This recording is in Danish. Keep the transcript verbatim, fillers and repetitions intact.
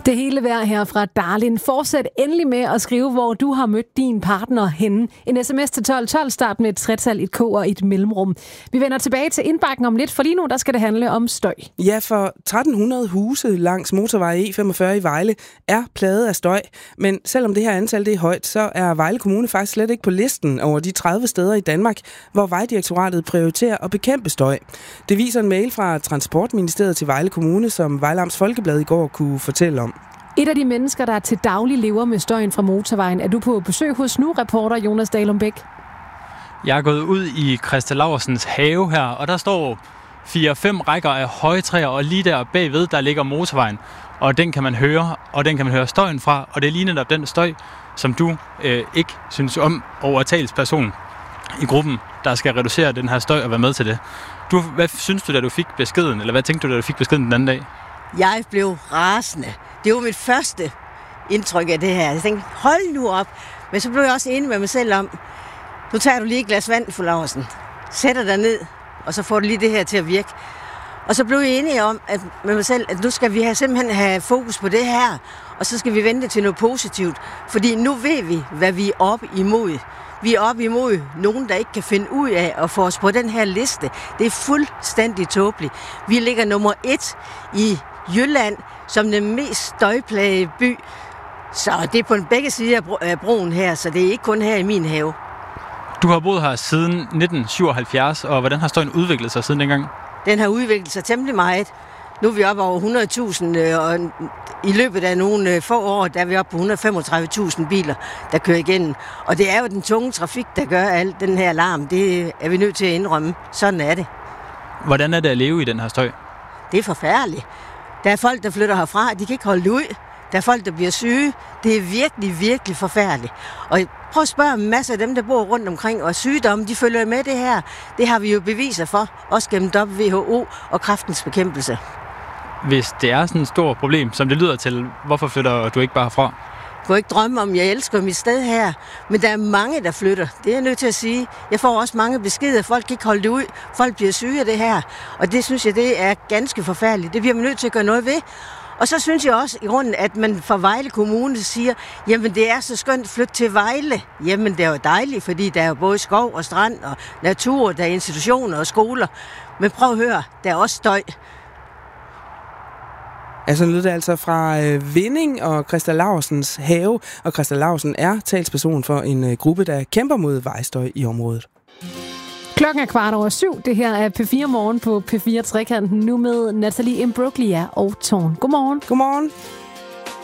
Det hele vejr her fra Darlin. Fortsæt endelig med at skrive, hvor du har mødt din partner henne. En sms til tolv tolv, start med et tretal, et k og et mellemrum. Vi vender tilbage til indbakken om lidt, for lige nu der skal det handle om støj. Ja, for tretten hundrede huse langs motorvej E femogfyrre i Vejle er plaget af støj. Men selvom det her antal det er højt, så er Vejle Kommune faktisk slet ikke på listen over de tredive steder i Danmark, hvor Vejdirektoratet prioriterer at bekæmpe støj. Det viser en mail fra Transportministeriet til Vejle Kommune, som Vejle Amts Folkeblad i går kunne fortælle om. Et af de mennesker, der til daglig lever med støjen fra motorvejen, er du på besøg hos nu, reporter Jonas Dahlum Bæk. Jeg er gået ud i Christa Laursens have her, og der står fire-fem rækker af høje træer, og lige der bagved, der ligger motorvejen. Og den kan man høre, og den kan man høre støjen fra, og det er lige netop den støj, som du øh, ikke synes om over talsperson i gruppen, der skal reducere den her støj og være med til det. Du, hvad synes du, da du fik beskeden, eller hvad tænkte du, da du fik beskeden den anden dag? Jeg blev rasende. Det var mit første indtryk af det her. Jeg tænkte, hold nu op. Men så blev jeg også enig med mig selv om, nu tager du lige et glas vand, fru Laursen. Sætter dig ned, og så får du lige det her til at virke. Og så blev jeg enige om at, med mig selv, at nu skal vi have, simpelthen have fokus på det her, og så skal vi vente til noget positivt. Fordi nu ved vi, hvad vi er oppe imod. Vi er oppe imod nogen, der ikke kan finde ud af at få os på den her liste. Det er fuldstændig tåbeligt. Vi ligger nummer et i Jylland som den mest støjplagede by. Så det er på begge sider af broen her, så det er ikke kun her i min have. Du har boet her siden nitten syvoghalvfjerds, og hvordan har støjen udviklet sig siden dengang? Den har udviklet sig temmelig meget. Nu er vi oppe over hundrede tusind, og i løbet af nogle få år, der er vi oppe på et hundrede og femogtredive tusind biler, der kører igennem. Og det er jo den tunge trafik, der gør al den her larm. Det er vi nødt til at indrømme. Sådan er det. Hvordan er det at leve i den her støj? Det er forfærdeligt. Der er folk, der flytter herfra, de kan ikke holde det ud. Der er folk, der bliver syge. Det er virkelig, virkelig forfærdeligt. Og prøv at spørge en masse af dem, der bor rundt omkring, og sygdomme, de følger med det her. Det har vi jo beviser for, også gennem W H O og kræftens bekæmpelse. Hvis det er sådan et stort problem, som det lyder til, hvorfor flytter du ikke bare herfra? Jeg kunne ikke drømme om, jeg elsker mit sted her, men der er mange, der flytter. Det er jeg nødt til at sige. Jeg får også mange beskeder, folk kan ikke holde det ud. Folk bliver syge af det her, og det synes jeg, det er ganske forfærdeligt. Det bliver man nødt til at gøre noget ved. Og så synes jeg også i grunden, at man fra Vejle Kommune siger, jamen det er så skønt at flytte til Vejle. Jamen det er jo dejligt, fordi der er jo både skov og strand og natur, der er institutioner og skoler. Men prøv at høre, der er også støj. Altså lød det altså fra øh, Vinding og Christa Laursens have, og Christa Laursen er talsperson for en øh, gruppe, der kæmper mod vejstøj i området. Klokken er kvart over syv. Det her er P fire Morgen på P fire Trekanten, nu med Natalie Imbruglia og Tårn. Godmorgen. Godmorgen.